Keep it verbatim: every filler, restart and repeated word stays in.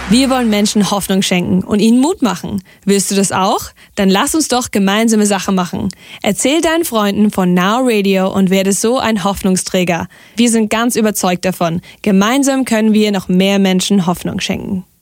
Wir wollen Menschen Hoffnung schenken und ihnen Mut machen. Willst du das auch? Dann lass uns doch gemeinsame Sache machen. Erzähl deinen Freunden von Now Radio und werde so ein Hoffnungsträger. Wir sind ganz überzeugt davon. Gemeinsam können wir noch mehr Menschen Hoffnung schenken.